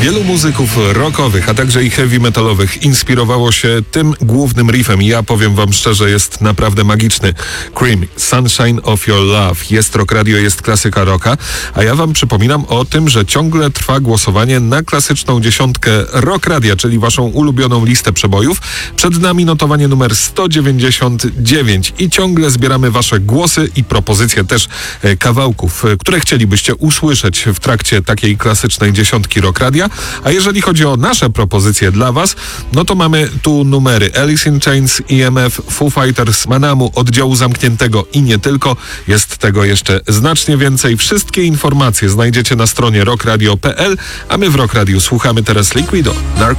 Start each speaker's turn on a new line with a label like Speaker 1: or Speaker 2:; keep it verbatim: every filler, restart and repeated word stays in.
Speaker 1: Wielu muzyków rockowych, a także i heavy metalowych inspirowało się tym głównym riffem. Ja powiem wam szczerze, jest naprawdę magiczny. Cream, Sunshine of Your Love. Jest Rock Radio, jest klasyka rocka. A ja wam przypominam o tym, że ciągle trwa głosowanie na klasyczną dziesiątkę Rock Radia, czyli waszą ulubioną listę przebojów. Przed nami notowanie numer sto dziewięćdziesiąt dziewięć i ciągle zbieramy wasze głosy i propozycje też e, kawałków, e, które chcielibyście usłyszeć w trakcie takiej klasycznej dziesiątki Rock Radia. A jeżeli chodzi o nasze propozycje dla was, no to mamy tu numery Alice in Chains, E M F, Foo Fighters, Manamu, Oddziału Zamkniętego i nie tylko. Jest tego jeszcze znacznie więcej. Wszystkie informacje znajdziecie na stronie rock radio kropka p l, a my w Rock Radio słuchamy teraz Liquido.